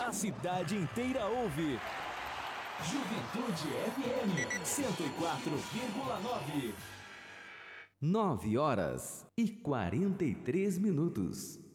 A cidade inteira ouve. Juventude FM 104,9. 9h43.